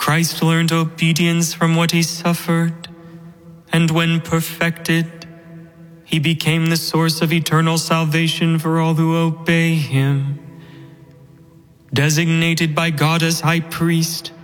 Christ learned obedience from what he suffered, and when perfected, he became the source of eternal salvation for all who obey him. Designated by God as high priest,